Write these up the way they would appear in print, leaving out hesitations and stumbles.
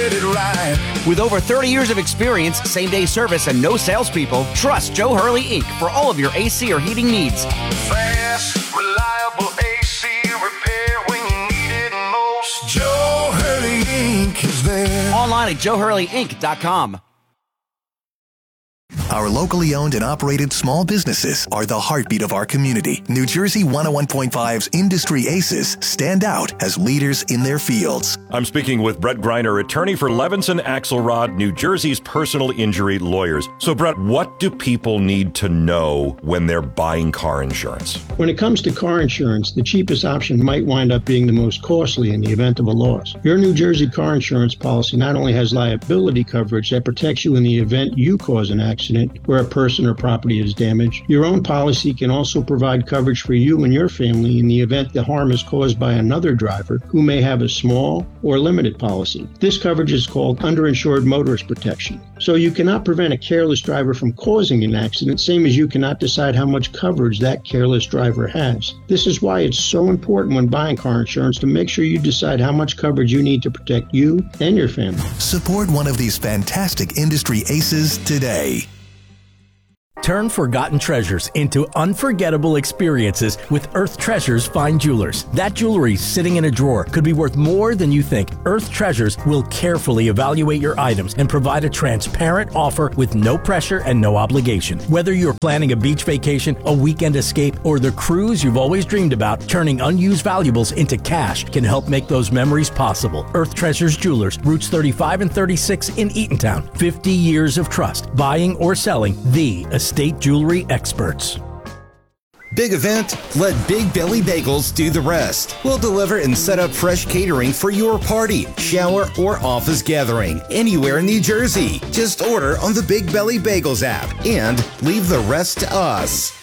get it right. With over 30 years of experience, same-day service, and no salespeople, trust Joe Hurley, Inc. for all of your AC or heating needs. Fast, reliable AC repair when you need it most. Joe Hurley, Inc. is there. Online at joehurleyinc.com. Our locally owned and operated small businesses are the heartbeat of our community. New Jersey 101.5's Industry Aces stand out as leaders in their fields. I'm speaking with Brett Greiner, attorney for Levinson Axelrod, New Jersey's personal injury lawyers. So, Brett, what do people need to know when they're buying car insurance? When it comes to car insurance, the cheapest option might wind up being the most costly in the event of a loss. Your New Jersey car insurance policy not only has liability coverage that protects you in the event you cause an accident where a person or property is damaged, your own policy can also provide coverage for you and your family in the event the harm is caused by another driver who may have a small or limited policy. This coverage is called underinsured motorist protection. So you cannot prevent a careless driver from causing an accident, same as you cannot decide how much coverage that careless driver has. This is why it's so important when buying car insurance to make sure you decide how much coverage you need to protect you and your family. Support one of these fantastic industry aces today. Turn forgotten treasures into unforgettable experiences with Earth Treasures Fine Jewelers. That jewelry sitting in a drawer could be worth more than you think. Earth Treasures will carefully evaluate your items and provide a transparent offer with no pressure and no obligation. Whether you're planning a beach vacation, a weekend escape, or the cruise you've always dreamed about, turning unused valuables into cash can help make those memories possible. Earth Treasures Jewelers, routes 35 and 36 in Eatontown. 50 years of trust, buying or selling the estate jewelry experts. Big event? Let Big Belly Bagels do the rest. We'll deliver and set up fresh catering for your party, shower, or office gathering anywhere in New Jersey. Just order on the Big Belly Bagels app and leave the rest to us.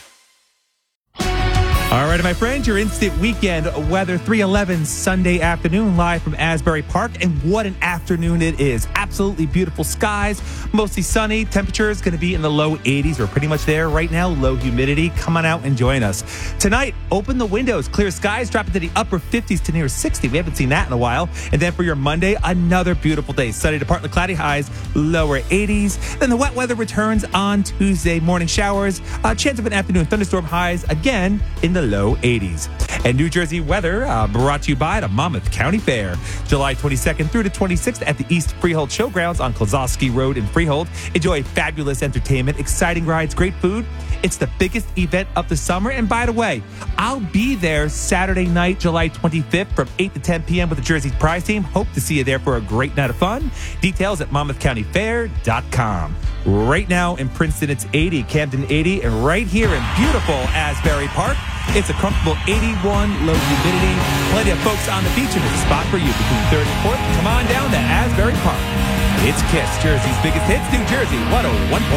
All right, my friends, your instant weekend weather, 3:11 Sunday afternoon, live from Asbury Park. And what an afternoon it is. Absolutely beautiful skies, mostly sunny. Temperature is going to be in the low 80s. We're pretty much there right now. Low humidity. Come on out and join us. Tonight, open the windows. Clear skies, drop into the upper 50s to near 60. We haven't seen that in a while. And then for your Monday, another beautiful day. Sunny to partly cloudy, highs, lower 80s. Then the wet weather returns on Tuesday. Morning showers, a chance of an afternoon thunderstorm, highs again in the low 80s. And New Jersey weather brought to you by the Monmouth County Fair. July 22nd through the 26th at the East Freehold Showgrounds on Klozowski Road in Freehold. Enjoy fabulous entertainment, exciting rides, great food. It's the biggest event of the summer. And by the way, I'll be there Saturday night, July 25th from 8 to 10 p.m. with the Jersey Prize Team. Hope to see you there for a great night of fun. Details at MonmouthCountyFair.com. Right now in Princeton, it's 80, Camden 80, and right here in beautiful Asbury Park, it's a comfortable 81, low humidity. Plenty of folks on the beach, and there's a spot for you between 3rd and 4th. Come on down to Asbury Park. It's KISS, Jersey's biggest hits, New Jersey 101.5.